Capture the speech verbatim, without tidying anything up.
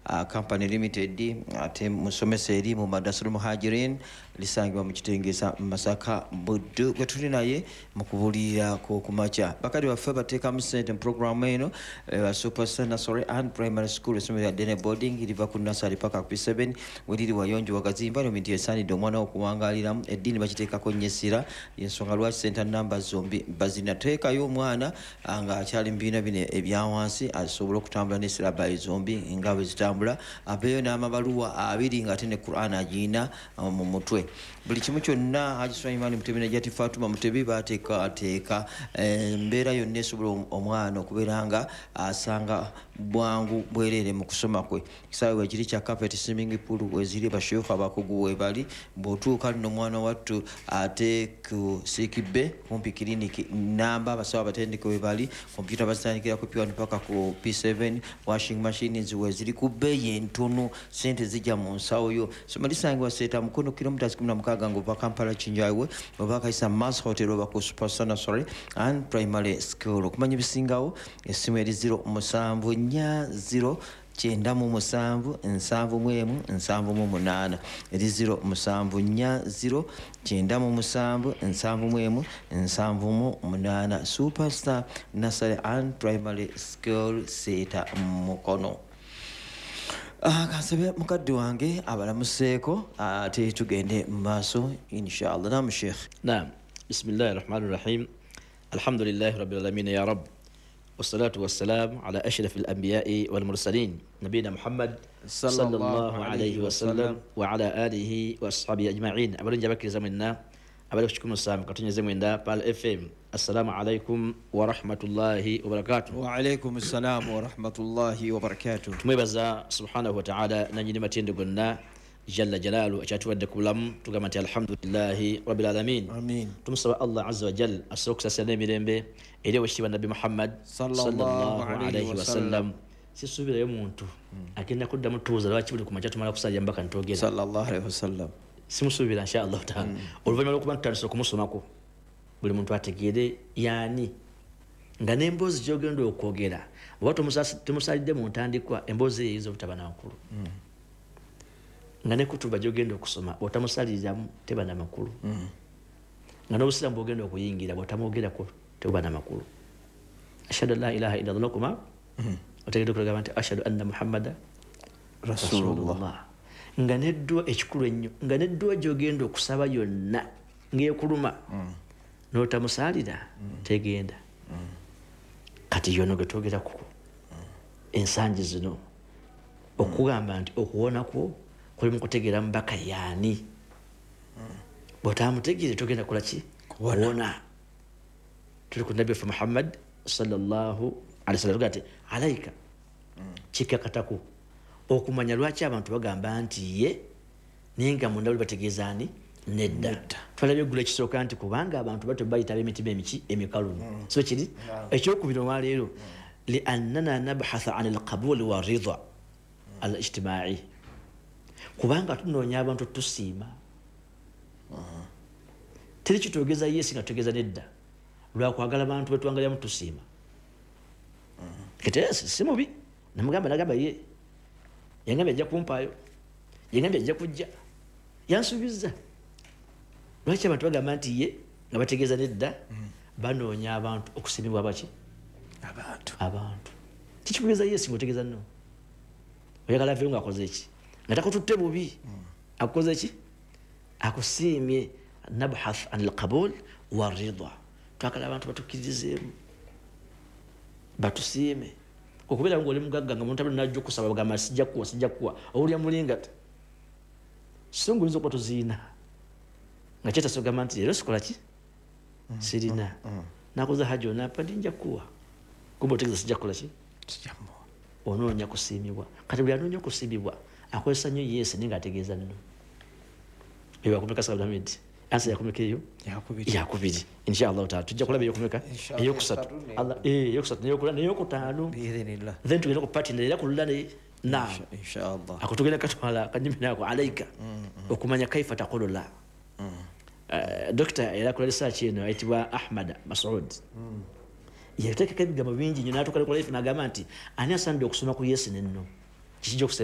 uh, Company Limited ate musomesa eri mu Madrasatul Muhajirin lisangibwa mu Kitengesa Masaka Buddu gwe tuli naye mu kubulira ko kumacha bakali waffe bateeka mu sente program eno uh, Superstar Nursery and Primary School esomero ya Dene Boarding iliva ku nursery paka ku P seven weliri wayonjo wagazimba no minti esanidde omwana okuwangalira eddiini bakiteekako nnyesira yensonga lwaki center number zombi bazinateekayo omwana nga akyali mu bibiina bino ebyawansi asobola okutambula n'esirabayi zombi nga bwe zitambula abeeyo n'amabaluwa abiri ng'ate ne Quran agiyina mu mutwe buli kimu kyonna Haji Sulaiman Mutebi ne Jati Fatuma Mutebi bateekateeka embeera yonna esobola omwana okubeera nga asanga bwangu bwereere mu kusoma kwe kisaawe wekiri kya carpet swimming pool weziri basheekhu abakugu webali bw'otuuka nno omwana wattu ate ku Sikibe kumpi kiriniki namba abasawo abatendeke webali kompyuta bazitandikira ku P one paka ku P seven washing machines weziri ku bbeeyi entono sente zijja mu nsawo yo somalisangibwa seeta mukono kilometers kumi na mukaaga ng'ova Kampala Kinjaiwe oba Kaisa Mass Hotel oba ku Superstar Nursery and Primary School okumanya ebisingawo essimu eri zero musanvu nnya zero kyenda mu musanvu nsanvu mu emu nsanvu mu munaana eri zero musanvu nnya zero kyenda mu musanvu nsanvu mu emu nsanvu mu munaana Superstar Nursery and Primary School seeta mukono. Ah, kasabe mukadde wange abalamuseeko ate tugende mu maaso inshallah. Naam Sheikh. Naam. Bismillahir Rahmanir Rahim. Alhamdulillahi Rabbil Alamin ya Rabb. والصلاة والسلام على أشرف الأنبياء والمرسلين نبينا محمد صلى الله عليه وسلم وعلى آله وأصحابه أجمعين. أبدا جابك زمننا أبدا شكرا السلام كتني زمننا بال إف إم. السلام عليكم ورحمة الله وبركاته. وعليكم السلام ورحمة الله وبركاته. تميبزا سبحانه وتعالى نجد متين دقلنا جل جلاله أشاتوا الدكولم تقامت الحمد لله رب العالمين. آمين. تمسوا الله عز وجل أسرق سسلم لنبي إليه وشيب النبي محمد صلى الله عليه وسلم. سيسوبي يوم أنتو أكيد نقول دم توزر واتشبه لكم جاتوا مالك سالي ينبغي أن توجد. صلى الله عليه وسلم. سيسوبي إن شاء الله تعالى. ولفني مالك من تنسوا كمسوا buli muntu ategeere yani nga n'emboozi gy'ogenda okwogera oba temusalidde mu ntandikwa emboozi ezo obutaba namakulu mm. nga ne kutuba gy'ogenda okusoma otamusaliriramu teba namakulu mm. nga n'obusiramu bw'ogenda okuyingira bw'otamwogerako teba namakulu ashhadu an la ilaha illa allah kuma mm. otegeddwa okulaga nti ashhadu anna muhammada rasulullah nga neddwa ekikulu ennyo nga neddwa gy'ogenda okusaba yonna ng'ekuluma mm. notamusalira mm. tegenda mm. kati yono getogera kuko mm. ensangi zino mm. okugamba nti okuwona kwo kuli mu kutegera mbaka yani mm. botamutegere togenda kulaki kuwona tuli ku nabi fa Muhammad sallallahu alaihi wasallam gati alaika mm. kikakataku okumanya lwaki abantu bagamba nti ye ninga munda bali bategezani nedda twalabye gula kisooka nti kubanga abantu bato bayita ab'emitima emiki emikalu mm. so kiri yeah. ekyokubiri wa leero mm. li annana nabhatha an alqabul wa ridha mm. al-ijtimai kubanga tunoonya abantu tusiima uh -huh. teri kitogeza yesi nga togeza nedda lwa kwagala abantu betwangalya mu tusiima uh -huh. kitesi simubi namugamba nagamba ye yangambye ajja kumpaayo yangambye ajja kujja yansubiza lwaki abantu bagamba nti ye nga bategeeza nedda mm. banoonya abantu okusimibwa baki abantu abantu tikikugeeza yesi ngotegeeza nno oyagala aveyo ng'akoze eki nga takututte bubi mm. akoze eki akusiimye nabhath an alqabul waridha twagala abantu batukkirizeemu batusiime okubeera ng'oli mugagga nga muntu abali najja okusaba bagamba sijja kuwa sijja kuwa owulya mulingata singuyinza okuba tuziina nga kyetasogamba nti leero sikola ki mm, sirina mm, mm. nakoze haji onapa ndinja kuwa kumba otegeza sijja kukola ki onoonya kusiimibwa kati buli anoonya okusiimibwa akozesa nnyo yesu naye ng'ategeeza nno eyo yakumeka Salamid ansa yakumeka eyo yakubiri inshallah taala tujja kulaba eyokumeka eyokusatu eyokusatu neyokutaano then tugenda ku pati era kulula ne na inshallah akutugenda katwala kanyimina ako alaika okumanya kaifa taqulu la doctor era kula research eno aitibwa Ahmad Masoud yateka kabiga mu bingi nyina atukalikola ifu nagamba nti ani asande okusoma ku Yesu nenno kikijo